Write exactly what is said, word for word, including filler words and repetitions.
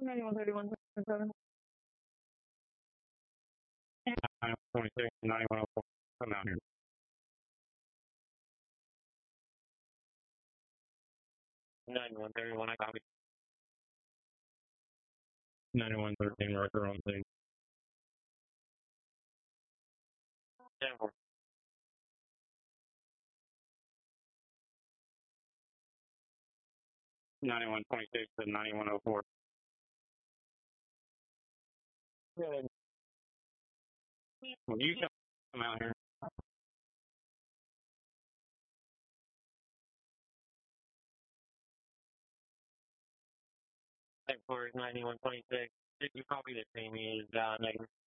ninety-one thirty-one seven. ninety-one twenty-six, ninety-one oh four. Come out here. ninety-one thirty-one, I copy. ninety-one thirteen, Rucker on scene. ten four. ninety-one twenty-six to ninety-one oh four. Good. Well, you come out here. Headquarters ninety-one twenty-six. Did you copy the same is uh, negative?